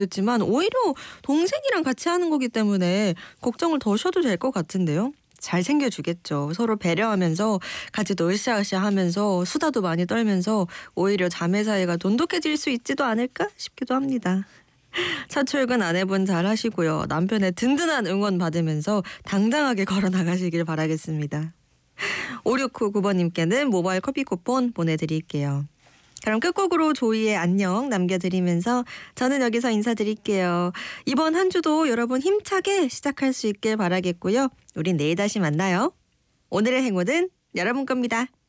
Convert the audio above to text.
그렇지만 오히려 동생이랑 같이 하는 거기 때문에 걱정을 더 쉬어도 될 것 같은데요. 잘 챙겨주겠죠. 서로 배려하면서 같이 또 으쌰으쌰하면서 수다도 많이 떨면서 오히려 자매 사이가 돈독해질 수 있지도 않을까 싶기도 합니다. 첫 출근 아내분 잘 하시고요. 남편의 든든한 응원 받으면서 당당하게 걸어 나가시길 바라겠습니다. 5699번님께는 모바일 커피 쿠폰 보내드릴게요. 그럼 끝곡으로 조이의 안녕 남겨드리면서 저는 여기서 인사드릴게요. 이번 한 주도 여러분 힘차게 시작할 수 있길 바라겠고요. 우린 내일 다시 만나요. 오늘의 행운은 여러분 겁니다.